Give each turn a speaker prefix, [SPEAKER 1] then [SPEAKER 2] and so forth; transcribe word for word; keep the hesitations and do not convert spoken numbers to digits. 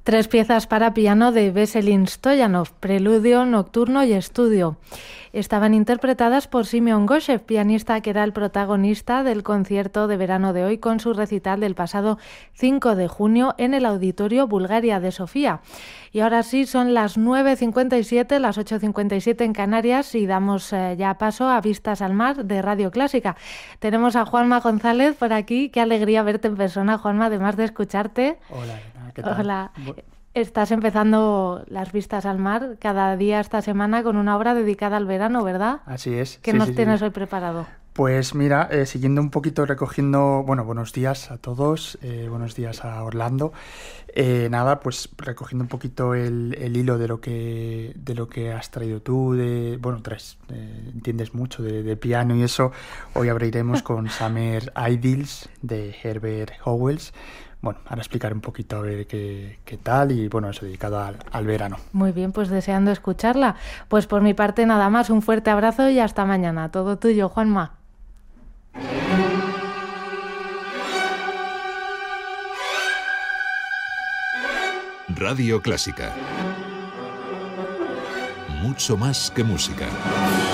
[SPEAKER 1] Tres piezas para piano de Veselin Stoyanov, preludio, nocturno y estudio. Estaban interpretadas por Simeon Goshev, pianista que era el protagonista del concierto de verano de hoy con su recital del pasado cinco de junio en el Auditorio Bulgaria de Sofía. Y ahora sí, son las nueve cincuenta y siete, las ocho cincuenta y siete en Canarias y damos eh, ya paso a Vistas al Mar de Radio Clásica. Tenemos a Juanma González por aquí. Qué alegría verte en persona, Juanma, además de escucharte.
[SPEAKER 2] Hola, ¿qué tal?
[SPEAKER 1] Hola. Estás empezando las Vistas al Mar cada día esta semana con una obra dedicada al verano, ¿verdad?
[SPEAKER 2] Así es.
[SPEAKER 1] ¿Qué
[SPEAKER 2] sí,
[SPEAKER 1] nos
[SPEAKER 2] sí,
[SPEAKER 1] tienes
[SPEAKER 2] sí.
[SPEAKER 1] hoy preparado?
[SPEAKER 2] Pues mira, eh, siguiendo un poquito, recogiendo, bueno, buenos días a todos, eh, buenos días a Orlando. Eh, nada, pues recogiendo un poquito el, el hilo de lo que de lo que has traído tú, de, bueno, traes, eh, entiendes mucho de, de piano y eso. Hoy abriremos con Summer Idyls de Herbert Howells. Bueno, ahora explicar un poquito a ver qué, qué tal y bueno, eso dedicado al, al verano.
[SPEAKER 1] Muy bien, pues deseando escucharla. Pues por mi parte nada más, un fuerte abrazo y hasta mañana. Todo tuyo, Juanma.
[SPEAKER 3] Radio Clásica. Mucho más que música.